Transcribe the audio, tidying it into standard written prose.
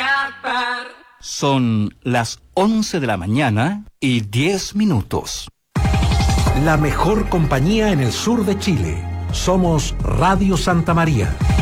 escapar. Son las 11 de la mañana y 10 minutos. La mejor compañía en el sur de Chile. Somos Radio Santa María.